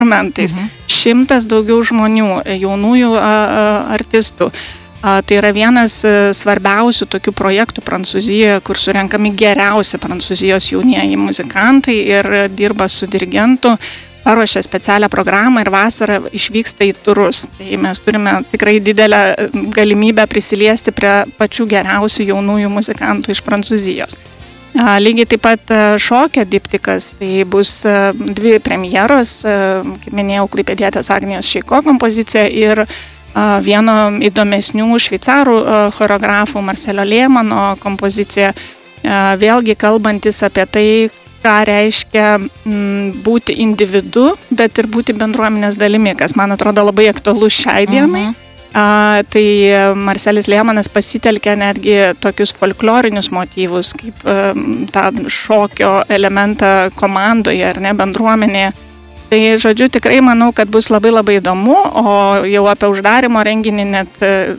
instrumentais. 100 daugiau žmonių, jaunųjų artistų. Tai yra vienas svarbiausių tokių projektų Prancūzijoje, kur surenkami geriausi Prancūzijos jaunieji muzikantai ir dirba su dirigentu, paruošia specialią programą ir vasarą išvyksta į turus. Tai mes turime tikrai didelę galimybę prisiliesti prie pačių geriausių jaunųjų muzikantų iš Prancūzijos. Lygiai taip pat šokio diptikas, tai bus 2 premjeros, kaip minėjau, klaipėdietės Agnijos Šeiko kompozicija ir vieno įdomesnių šveicarų choreografų Marcelio Lėmano kompozicija, vėlgi kalbantis apie tai, ką reiškia būti individu, bet ir būti bendruomenės dalimi, kas man atrodo labai aktualu šiai dienai. Tai Marcelis Lėmanas pasitelkia netgi tokius folklorinius motyvus, kaip tą šokio elementą komandoje ar ne, bendruomenėje. Tai, žodžiu, tikrai manau, kad bus labai labai įdomu, o jau apie uždarimo renginį net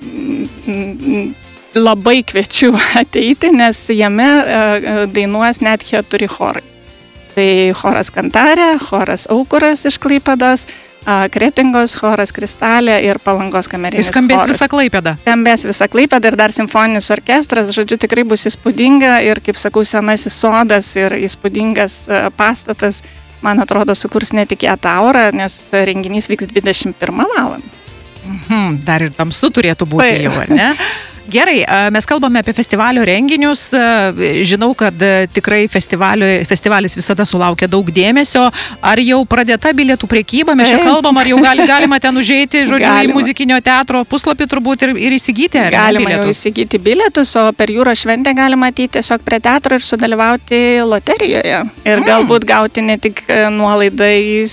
labai kviečiu ateiti, nes jame dainuos net 4 chorai. Tai choras Kantarė, choras Aukuras iš Klaipėdos, Kretingos choras Kristalė ir Palangos kamerinis choras. Skambės visa Klaipėda. Skambės visa Klaipėda ir dar simfoninis orkestras, žodžiu, tikrai bus įspūdinga ir, kaip sakau, senasis sodas ir įspūdingas pastatas, man atrodo, sukurs netikėtą aurą, nes renginys vyks 21 valandą. Dar ir tamsu turėtų būti jau, ar ne? Gerai, mes kalbame apie festivalio renginius. Žinau, kad tikrai festivalis visada sulaukia daug dėmesio. Ar jau pradėta bilietų prekyba? Mes čia kalbam, ar jau galima ten užeiti, žodžiu, į muzikinio teatro puslapį turbūt ir įsigyti? Galima jau įsigyti bilietus, o per jūros šventę galima ateiti tiesiog prie teatro ir sudalyvauti loterijoje. Ir galbūt gauti ne tik nuolaidą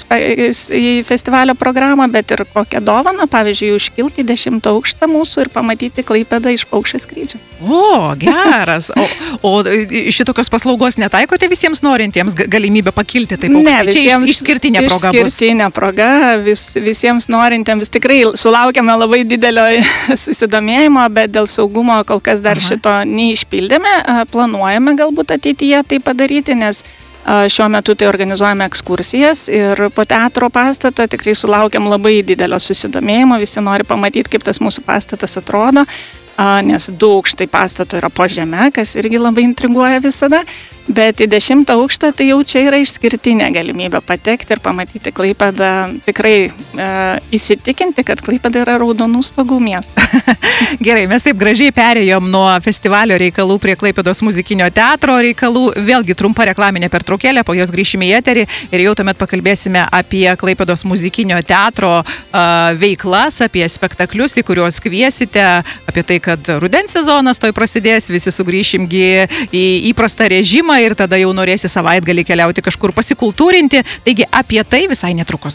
į festivalio programą, bet ir kokią dovaną, pavyzdžiui, užkilti 10 aukštą mūsų ir pamatyti Klaipėdą iš paukščio skrydžio. O, geras. O šitokios paslaugos netaikote visiems norintiems galimybę pakilti taip aukštai? Ne, visiems išskirtinė proga bus. Išskirtinė proga visiems norintiems. Tikrai sulaukiame labai didelio susidomėjimo, bet dėl saugumo kol kas dar šito neišpildėme. Planuojame galbūt ateityje tai padaryti, nes šiuo metu tai organizuojame ekskursijas ir po teatro pastatą tikrai sulaukiam labai didelio susidomėjimo. Visi nori pamatyti, kaip tas mūsų pastatas atrodo, nes 2 aukštai pastato yra po žeme, kas irgi labai intriguoja visada. Bet į 10 aukštą tai jau čia yra išskirtinė galimybė patekti ir pamatyti Klaipėdą, tikrai įsitikinti, kad Klaipėda yra raudonų stogų miestas. Gerai, mes taip gražiai perėjom nuo festivalio reikalų prie Klaipėdos muzikinio teatro reikalų. Vėlgi trumpa reklaminė pertraukėlė, po jos grįšime į eterį ir jau tuomet pakalbėsime apie Klaipėdos muzikinio teatro veiklas, apie spektaklius, į kuriuos kviesite, apie tai, kad rudens sezonas toj prasidės, visi sugrįšimgi į įprastą režimą ir tada jau norėsi savaitgalį keliauti kažkur pasikultūrinti. Taigi apie tai visai netrukus.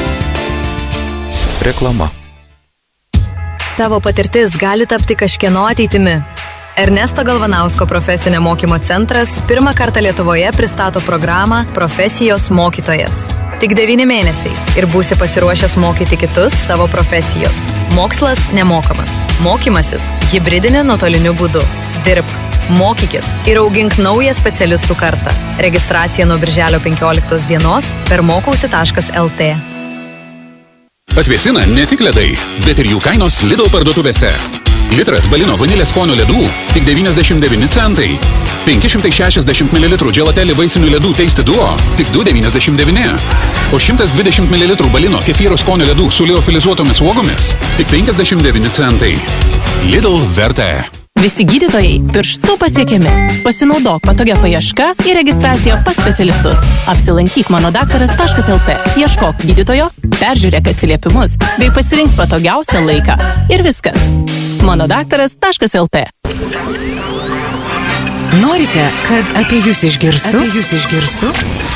Reklama. Tavo patirtis gali tapti kažkieno ateitimi. Ernesto Galvanausko profesinio mokymo centras pirmą kartą Lietuvoje pristato programą Profesijos mokytojas. Tik 9 mėnesiai ir būsi pasiruošęs mokyti kitus savo profesijos. Mokslas nemokamas. Mokymasis hibridinė nuotoliniu būdu. Dirbk. Mokykis ir augink naują specialistų kartą. Registracija nuo birželio 15 dienos per mokausi.lt. Atvėsina ne tik ledai, bet ir jų kainos Lidl parduotuvėse. Litras Balino vanilės skonio ledų tik 99 centai. 560 ml Gelateli vaisinių ledų Tasty Duo tik 2,99. O 120 ml Balino kefyro skonio ledų su liofilizuotomis uogomis tik 59 centai. Lidl verta. Visi gydytojai pirštu pasiekiami. Pasinaudok patogia paieška ir registracija pas specialistus. Apsilankyk manodaktaras.lt. Ieškok gydytojo, peržiūrėk atsiliepimus bei pasirink patogiausią laiką. Ir viskas. manodaktaras.lt. Norite, kad apie jūs išgirstų?